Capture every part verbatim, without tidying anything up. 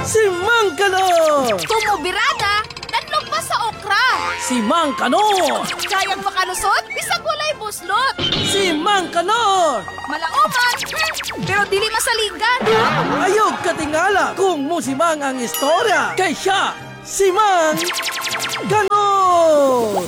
Si Mang Kanor! Tumubirada, danlog pa sa okra. Si Mang Kanor! Kayang makalusot, bisag walay buslot. Si Mang Kanor! Malaoman, hmm, pero dili masaligan. Ayog katingala kung musimang ang istorya. Kay siya, si Mang Kanor!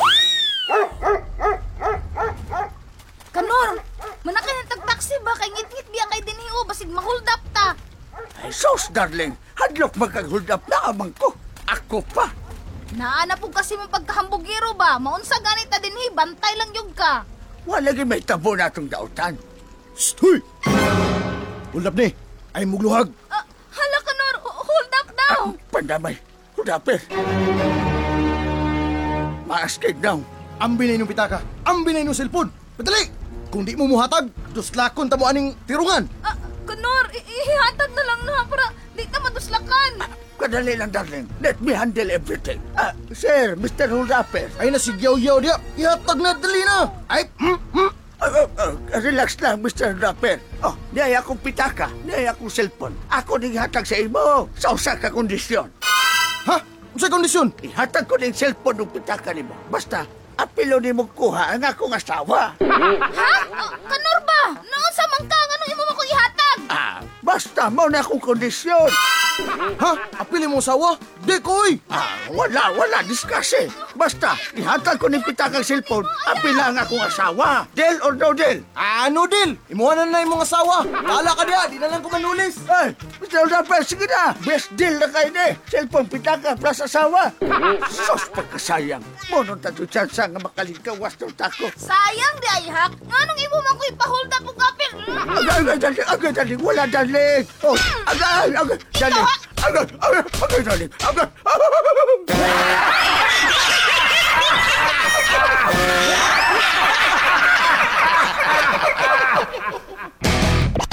Kanor, manakay ng tag-taxi ba kay ngit-ngit biya kay dinhiyo basig ma-hold up ta. Ay, sus, darling. Hadlok magkag-hold up na amang ko. Ako pa. Naana po kasi mong pagkahambugiro ba? Maunsa ganit ta dinhi, bantay lang yug ka. Wala lagi may tabo na itong dautan. Stoy! Ulap ni, ay mugluhag. Ah, hala Kanor, ho- hold up daw. Ah, pandamay. Kudaper. Maaskig daw. Ambinay nung pitaka, ambinay nung cellphone. Padali! Kung di mo muhatag, duslakon tamo aning tirungan. Ah, Kanor, i- ihatag na lang na para di ka maduslakan. Kadali lang, darling. Let me handle everything. Ah, sir, Mister Huldaper. Ay na si Gyaw-Gyaw diya, ihatag na dali na. Ay, hmm, hmm. Ah, ah, ah, relax lang, Mister Huldaper. Oh, niyaya akong pitaka, niyaya akong cellphone. Ako ning hatag sa imo sa usa ka kondisyon. Ha? Unsay kondisyon? Ihatag ko ning cellphone ng pitaka nimo. Basta, apilo nimo kuha ang akong asawa. Ha? Ah, Kanor ba? Noon sa mangka, anong imo mo ko ihatag? Ah, basta mo na akong kondisyon. Ha? Apili mo sawa? Di koy! Ah, wala, wala, diskase. Basta, ihatag ko ng pitakang cellphone, apila ang akong asawa. Deal or no deal? Ano dil? Imuhanan na yung mga sawa. Kala ka diya, di na lang ko manulis. Ay, Mister Huldaper, sige na. Best deal na kayo ni. Cellphone, pitaka, plus asawa. Sos, pagkasayang. Monon tato tsansa nga makalingkawas ng tako. Sayang di ay hak. Nganong imo mo ko ipa-hold up og apil? Agay, agay, daling, agay, daling, wala, daling. Oh, agay, agay, daling. Agay, agay, agay, daling. Agay,